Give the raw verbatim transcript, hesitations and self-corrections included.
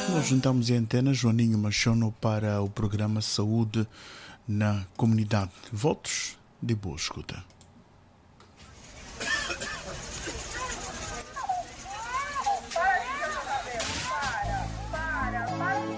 Nós juntamos a antena Joaninho Machono para o programa Saúde na Comunidade. Votos de boa escuta.